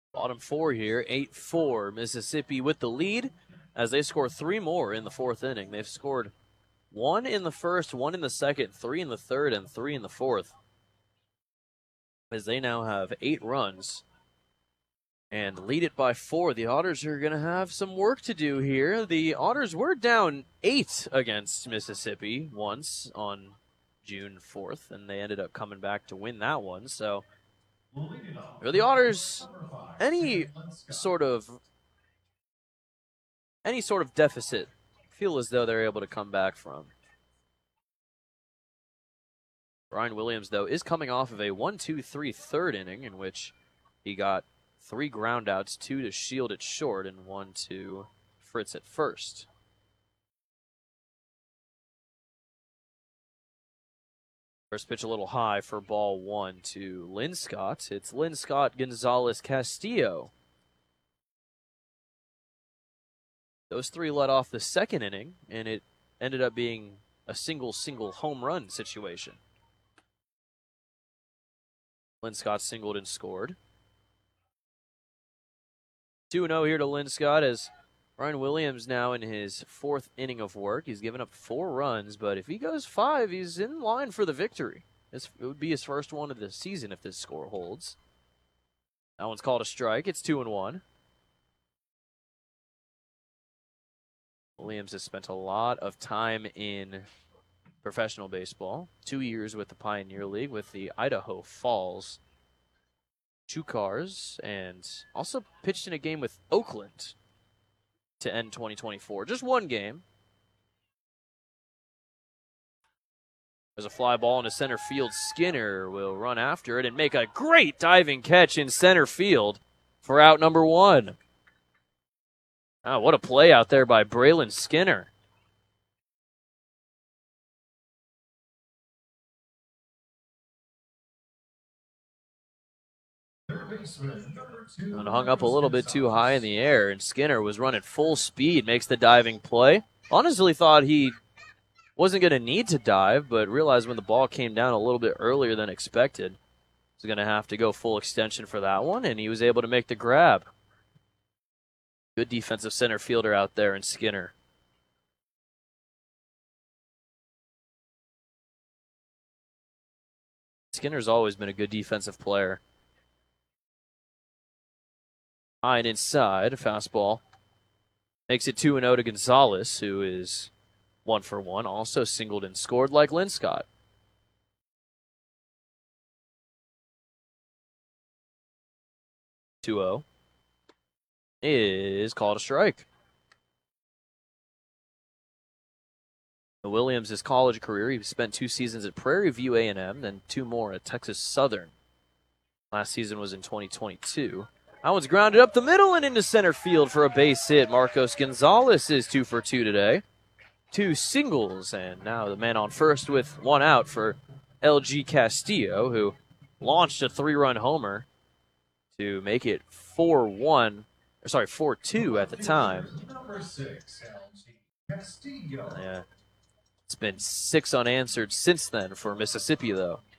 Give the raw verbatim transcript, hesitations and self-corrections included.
Bottom four here, eight four. Mississippi with the lead as they score three more in the fourth inning. They've scored one in the first, one in the second, three in the third, and three in the fourth. As they now have eight runs and lead it by four. The Otters are going to have some work to do here. The Otters were down eight against Mississippi once on June fourth, and they ended up coming back to win that one. So, are the Otters any sort of any sort of deficit feel as though they're able to come back from? Ryan Williams, though, is coming off of a one two three third inning in which he got three groundouts, two to Shield at short, and one to Fritz at first. First pitch a little high for ball one to Linscott. It's Linscott, Gonzalez, Castillo. Those three led off the second inning, and it ended up being a single, single home run situation. Linscott singled and scored. two oh here to Linscott as Ryan Williams now in his fourth inning of work. He's given up four runs, but if he goes five, he's in line for the victory. This, it would be his first one of the season if this score holds. That one's called a strike. It's two and one. Williams has spent a lot of time in professional baseball. Two years with the Pioneer League with the Idaho Falls Two Cars, and also pitched in a game with Oakland to end twenty twenty-four. Just one game. There's a fly ball into center field. Skinner will run after it and make a great diving catch in center field for out number one. Oh, what a play out there by Braylon Skinner. And hung up a little bit too high in the air, and Skinner was running full speed, makes the diving play. Honestly thought he wasn't going to need to dive, but realized when the ball came down a little bit earlier than expected, he was going to have to go full extension for that one, and he was able to make the grab. Good defensive center fielder out there in Skinner. Skinner's always been a good defensive player. High and inside, fastball. Makes it two and oh to Gonzalez, who is one for one. Also singled and scored like Linscott. two oh is called a strike. Williams, his college career, he spent two seasons at Prairie View A and M, then two more at Texas Southern. Last season was in twenty twenty-two. That one's grounded up the middle and into center field for a base hit. Marcos Gonzalez is two for two today. Two singles, and now the man on first with one out for L G Castillo, who launched a three-run homer to make it four one, or sorry, four two at the time. Number six, L G Castillo. Yeah. It's been six unanswered since then for Mississippi, though.